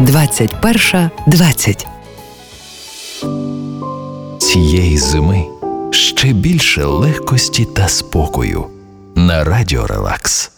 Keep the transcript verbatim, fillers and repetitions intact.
двадцять перша двадцять. Цієї зими ще більше легкості та спокою на Радіо Релакс.